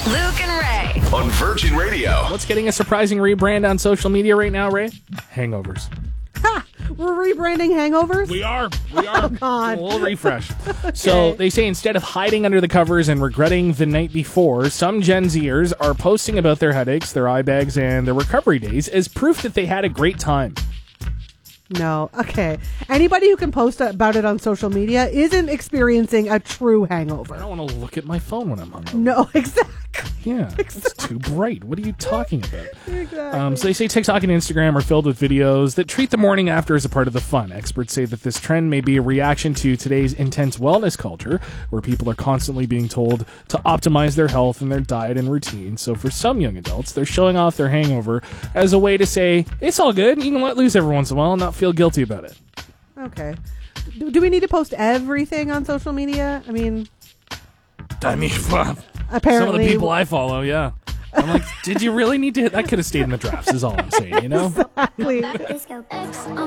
Luke and Ray. On Virgin Radio. What's getting a surprising rebrand on social media right now, Ray? Hangovers. Ha! We're rebranding hangovers? We are. Oh, God. A little refresh. So they say instead of hiding under the covers and regretting the night before, some Gen Zers are posting about their headaches, their eye bags, and their recovery days as proof that they had a great time. No. Okay. Anybody who can post about it on social media isn't experiencing a true hangover. I don't want to look at my phone when I'm hungover. No, exactly. Yeah, it's too bright. What are you talking about? Exactly. So they say TikTok and Instagram are filled with videos that treat the morning after as a part of the fun. Experts say that this trend may be a reaction to today's intense wellness culture, where people are constantly being told to optimize their health and their diet and routine. So for some young adults, they're showing off their hangover as a way to say, it's all good, you can let loose every once in a while and not feel guilty about it. Okay. Do we need to post everything on social media? I mean, Apparently. Some of the people I follow, yeah. I'm like, did you really need to hit? That could have stayed in the drafts, is all I'm saying, you know? Exactly.